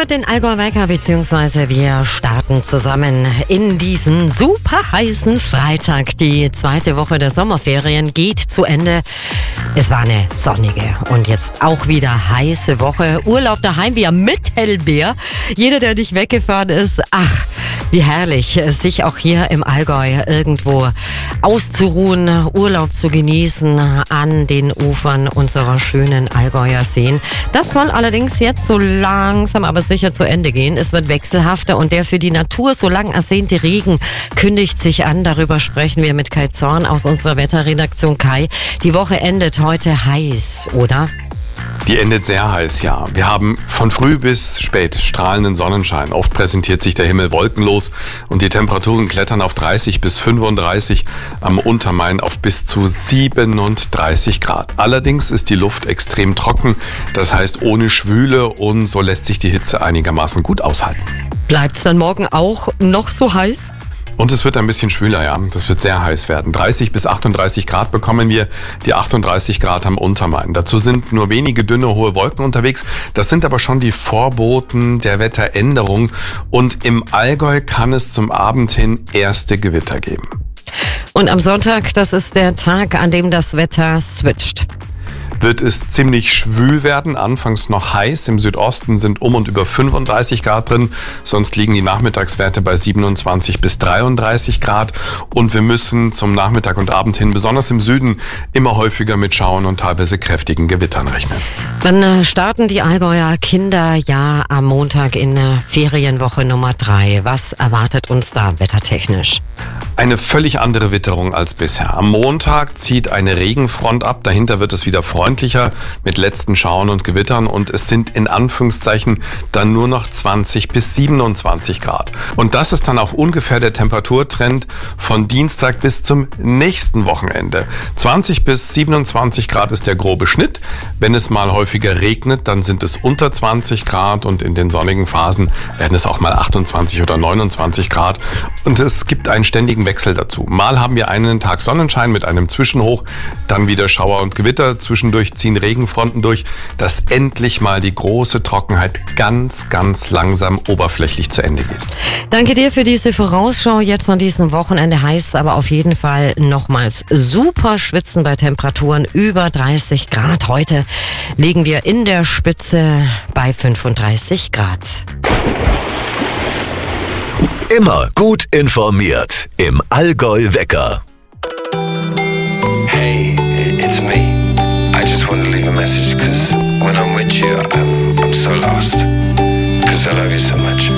hört den Allgäu Wecker, beziehungsweise wir starten zusammen in diesen super heißen Freitag. Die zweite Woche der Sommerferien geht zu Ende. Es war eine sonnige und jetzt auch wieder heiße Woche. Urlaub daheim wie am Mittelmeer. Jeder, der nicht weggefahren ist, ach, wie herrlich, sich auch hier im Allgäu irgendwo auszuruhen, Urlaub zu genießen an den Ufern unserer schönen Allgäuer Seen. Das soll allerdings jetzt so langsam aber sicher zu Ende gehen. Es wird wechselhafter und der für die Natur so lang ersehnte Regen kündigt sich an. Darüber sprechen wir mit Kai Zorn aus unserer Wetterredaktion. Kai, die Woche endet heute heiß, oder? Die endet sehr heiß, ja. Wir haben von früh bis spät strahlenden Sonnenschein. Oft präsentiert sich der Himmel wolkenlos und die Temperaturen klettern auf 30 bis 35, am Untermain auf bis zu 37 Grad. Allerdings ist die Luft extrem trocken, das heißt ohne Schwüle, und so lässt sich die Hitze einigermaßen gut aushalten. Bleibt's dann morgen auch noch so heiß? Und es wird ein bisschen schwüler, ja. Das wird sehr heiß werden. 30 bis 38 Grad bekommen wir, die 38 Grad am Untermain. Dazu sind nur wenige dünne, hohe Wolken unterwegs. Das sind aber schon die Vorboten der Wetteränderung. Und im Allgäu kann es zum Abend hin erste Gewitter geben. Und am Sonntag, das ist der Tag, an dem das Wetter switcht. Wird es ziemlich schwül werden, anfangs noch heiß. Im Südosten sind um und über 35 Grad drin, sonst liegen die Nachmittagswerte bei 27 bis 33 Grad. Und wir müssen zum Nachmittag und Abend hin, besonders im Süden, immer häufiger mit Schauern und teilweise kräftigen Gewittern rechnen. Dann starten die Allgäuer Kinder ja am Montag in Ferienwoche Nummer 3. Was erwartet uns da wettertechnisch? Eine völlig andere Witterung als bisher. Am Montag zieht eine Regenfront ab, dahinter wird es wieder freundlicher mit letzten Schauern und Gewittern und es sind in Anführungszeichen dann nur noch 20 bis 27 Grad. Und das ist dann auch ungefähr der Temperaturtrend von Dienstag bis zum nächsten Wochenende. 20 bis 27 Grad ist der grobe Schnitt. Wenn es mal häufiger regnet, dann sind es unter 20 Grad und in den sonnigen Phasen werden es auch mal 28 oder 29 Grad. Und es gibt einen ständigen Wechsel dazu. Mal haben wir einen Tag Sonnenschein mit einem Zwischenhoch, dann wieder Schauer und Gewitter, zwischendurch ziehen Regenfronten durch, dass endlich mal die große Trockenheit ganz, ganz langsam oberflächlich zu Ende geht. Danke dir für diese Vorausschau. Jetzt an diesem Wochenende heißt aber auf jeden Fall nochmals super schwitzen bei Temperaturen über 30 Grad. Heute liegen wir in der Spitze bei 35 Grad. Immer gut informiert im Allgäu Wecker. Hey, it's me. I just want to leave a message because when I'm with you, I'm so lost. Because I love you so much.